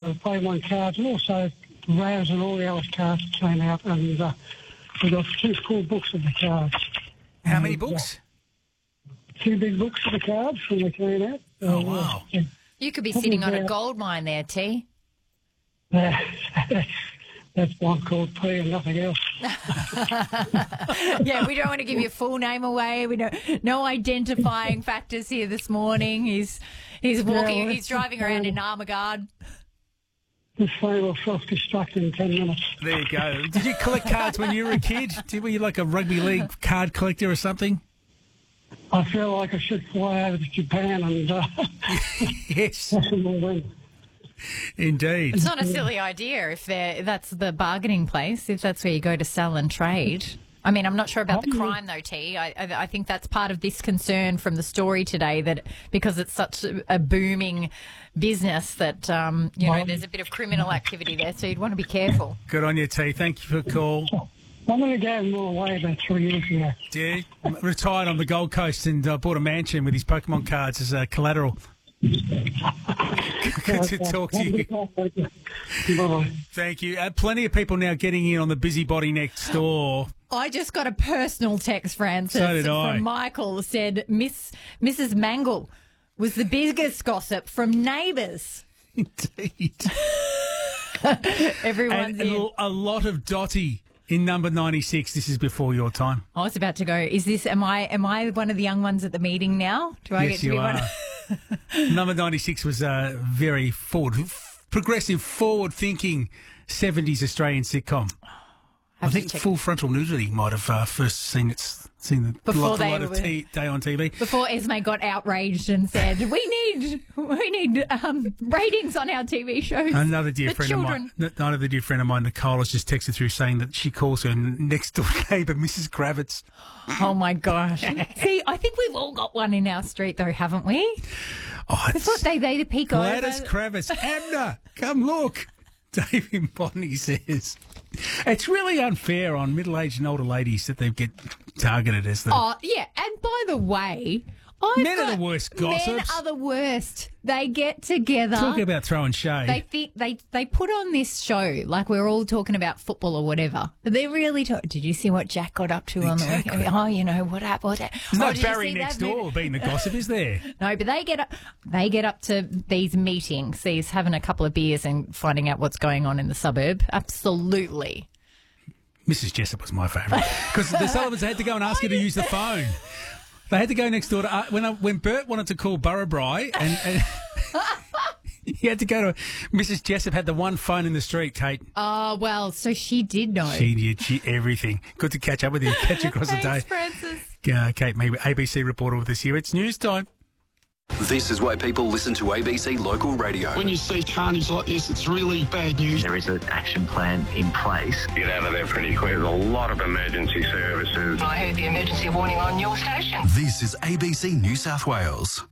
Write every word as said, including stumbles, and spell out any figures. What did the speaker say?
the Pokemon cards, and also Raz and all the Alice cards came out, and uh, we got two full books of the cards. How and, many books? Uh, two big books of the cards when they came out. Oh, uh, wow. Yeah. You could be sitting on a gold mine there, T. Uh, that's one called P and nothing else. Yeah, we don't want to give your full name away. We don't, no identifying factors here this morning. He's he's walking, Yeah, well, he's driving around in armour guard. This phone will self-destruct in ten minutes. There you go. Did you collect cards when you were a kid? Did, were you like a rugby league card collector or something? I feel like I should fly over to Japan and... Uh, Yes, win. indeed. It's not a silly idea if they're, that's the bargaining place, if that's where you go to sell and trade. I mean, I'm not sure about the crime, though, T. I, I, I think that's part of this concern from the story today, that because it's such a, a booming business that, um, you know, there's a bit of criminal activity there, so you'd want to be careful. Good on you, T. Thank you for the call. I'm going to go them all away about three years ago. Yeah, retired on the Gold Coast and uh, bought a mansion with his Pokemon cards as uh, collateral. Good to talk to you. Bye-bye. Thank you. Uh, plenty of people now getting in on the busybody next door. I just got a personal text, Francis, So did I. from Michael, said Miss Missus Mangle was the biggest gossip from Neighbours. Indeed. Everyone's And in. a, a lot of Dotty in number ninety-six. This is before your time. I was about to go. Is this? Am I? Am I one of the young ones at the meeting now? Do I Yes, get to you be are. one? Number ninety-six was a very forward, progressive, forward-thinking seventies Australian sitcom. I Have to think check. Full Frontal Nudity might have uh, first seen its seen the Before lot, the they light of were- t- day on T V. Before Esme got outraged and said, "We need, we need um, ratings on our T V shows." Another dear The friend children. of mine, another dear friend of mine, Nicole, has just texted through saying that she calls her next door neighbour Missus Kravitz. Oh my gosh! See, I think we've all got one in our street, though, haven't we? Oh, It's what they they peek over. Gladys Kravitz. Abner, come look. David Bonney says it's really unfair on middle-aged and older ladies that they get targeted as the. Oh yeah, and by the way, I've Men are got- the worst Men gossips. are the worst. They get together. Talking about throwing shade. They think they they put on this show like we're all talking about football or whatever. But they're really talking. Did you see what Jack got up to Exactly. on the weekend? Oh, you know what happened? What happened? There's oh, no did you Barry see next that movie? door being the gossip, is there? No, but they get up. They get up to these meetings, these having a couple of beers and finding out what's going on in the suburb. Absolutely. Missus Jessup was my favourite because the Sullivans had to go and ask her to use the phone. They had to go next door to uh, when I, when Bert wanted to call Burrabri and. and he had to go to Missus Jessup had the one phone in the street, Kate. Oh well, so she did know. She did she, everything. Good to catch up with you. Catch you across the day. Thanks, Francis. Uh, Kate, maybe A B C reporter with us here. It's news time. This is why people listen to A B C local radio. When you see carnage like this, it's really bad news. There is an action plan in place. Get out of there pretty quick. There's a lot of emergency services. I heard the emergency warning on your station. This is A B C New South Wales.